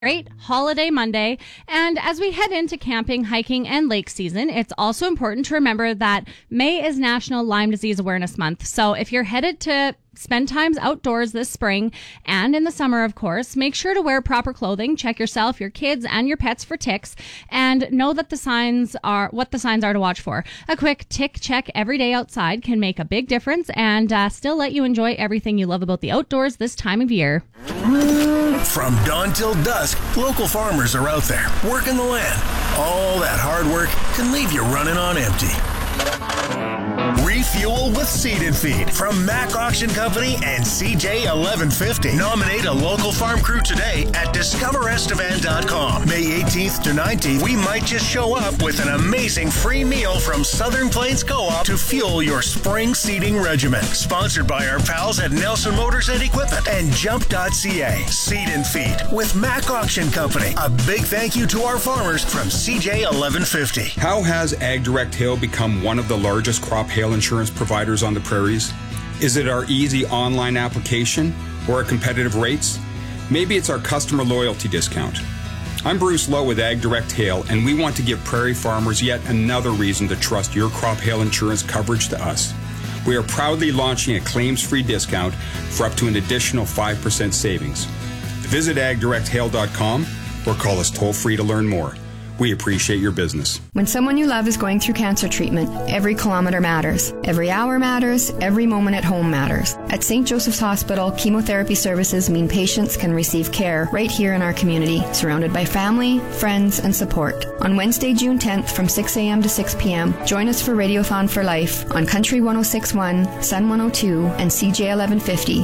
Great holiday Monday. And as we head into camping, hiking, and lake season, it's also important to remember that May is National Lyme Disease Awareness Month. So if you're headed to spend times outdoors this spring and in the summer, of course, make sure to wear proper clothing, check yourself, your kids, and your pets for ticks, and know that the signs are to watch for. A quick tick check every day outside can make a big difference and still let you enjoy everything you love about the outdoors this time of year. From dawn till dusk, local farmers are out there working the land. All that hard work can leave you running on empty. Refuel with Seed and Feed from Mac Auction Company and CJ 1150. Nominate a local farm crew today at discoverestevan.com. May 18th to 19th, we might just show up with an amazing free meal from Southern Plains Co-op to fuel your spring seeding regimen. Sponsored by our pals at Nelson Motors and Equipment and Jump.ca. Seed and Feed with Mac Auction Company. A big thank you to our farmers from CJ 1150. How has AgDirect Hail become one of the largest crop hail insurance providers on the prairies? Is it our easy online application or our competitive rates? Maybe it's our customer loyalty discount. I'm Bruce Lowe with AgDirect Hail, and we want to give prairie farmers yet another reason to trust your crop hail insurance coverage to us. We are proudly launching a claims-free discount for up to an additional 5% savings. Visit agdirecthail.com or call us toll-free to learn more. We appreciate your business. When someone you love is going through cancer treatment, every kilometer matters. Every hour matters. Every moment at home matters. At St. Joseph's Hospital, chemotherapy services mean patients can receive care right here in our community, surrounded by family, friends, and support. On Wednesday, June 10th from 6 a.m. to 6 p.m., join us for Radiothon for Life on Country 106.1, Sun 102, and CJ 1150.